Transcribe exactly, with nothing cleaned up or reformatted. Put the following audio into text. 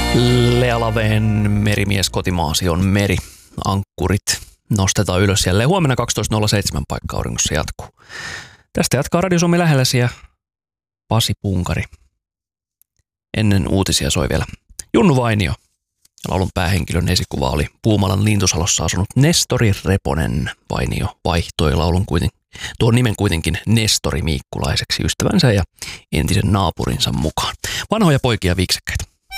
Lea Laveen Merimies kotimaasi on meri. Ankkurit nostetaan ylös jälleen. Huomenna kaksitoista nolla seitsemän paikka auringossa jatkuu. Tästä jatkaa Radio Suomi Lähelläsi ja Pasi Punkari. Ennen uutisia soi vielä Junnu Vainio. Laulun päähenkilön esikuva oli Puumalan Lintusalossa asunut Nestori Reponen. Vainio vaihtoi laulun kuitenkin, tuon nimen kuitenkin Nestori Miikkulaiseksi ystävänsä ja entisen naapurinsa mukaan. Vanhoja poikia viiksekkäitä.